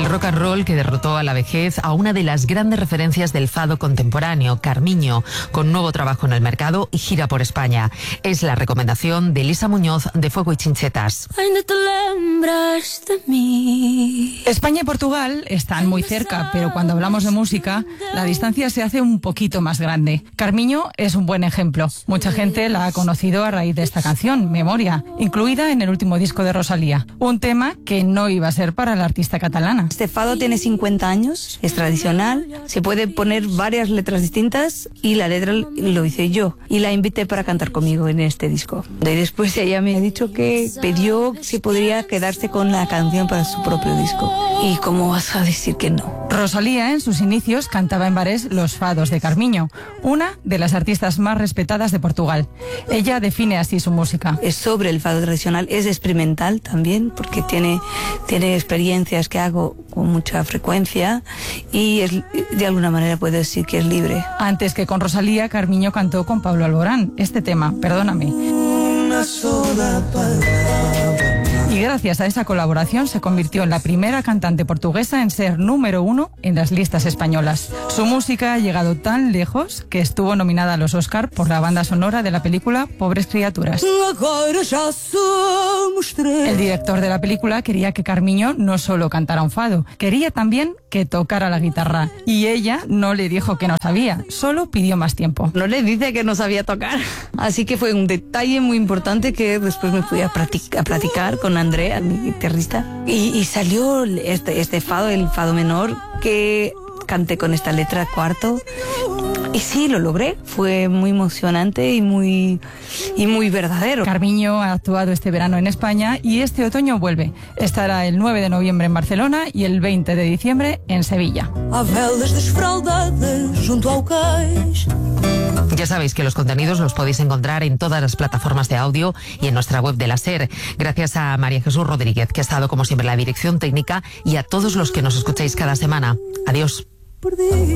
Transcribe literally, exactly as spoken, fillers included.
rock and roll que derrotó a la vejez a una de las grandes referencias del fado contemporáneo, Carmiño, con nuevo trabajo en el mercado y gira por España. Es la recomendación de Elisa Muñoz de Fuego y Chinchetas. España y Portugal están muy cerca, pero cuando hablamos de música, la distancia se hace un poquito más grande. Carmiño es un buen ejemplo. Mucha gente la ha conocido a raíz de esta canción, Memoria, incluida en el último disco de Rosalía. Un tema que no iba a ser para la artista catalana. Este fado tiene cincuenta años, es tradicional, se puede poner varias letras distintas y la letra lo hice yo y la invité para cantar conmigo en este disco. Y después ella me ha dicho que pidió si podría quedarse con la canción para su propio disco. ¿Y cómo vas a decir que no? Rosalía en sus inicios cantaba en bares los fados de Carmiño, una de las artistas más respetadas de Portugal. Ella define así su música. Es sobre el fado tradicional, es experimental también porque tiene, tiene experiencias que hago con mucha frecuencia y es, de alguna manera puedo decir que es libre. Antes que con Rosalía, Carmiño cantó con Pablo Alborán este tema, Perdóname. Una sola palabra. Y gracias a esa colaboración se convirtió en la primera cantante portuguesa en ser número uno en las listas españolas. Su música ha llegado tan lejos que estuvo nominada a los Oscar por la banda sonora de la película Pobres Criaturas. El director de la película quería que Carmiño no solo cantara un fado, quería también que tocara la guitarra. Y ella no le dijo que no sabía, solo pidió más tiempo. No le dice que no sabía tocar. Así que fue un detalle muy importante que después me fui a, practic- a platicar con Andrea, mi guitarrista. Y, y salió este, este fado, el fado menor, que canté con esta letra cuarto. Y sí, lo logré. Fue muy emocionante y muy, y muy verdadero. Carmiño ha actuado este verano en España y este otoño vuelve. Estará el nueve de noviembre en Barcelona y el veinte de diciembre en Sevilla. Ya sabéis que los contenidos los podéis encontrar en todas las plataformas de audio y en nuestra web de la SER. Gracias a María Jesús Rodríguez, que ha estado como siempre en la dirección técnica, y a todos los que nos escucháis cada semana. Adiós.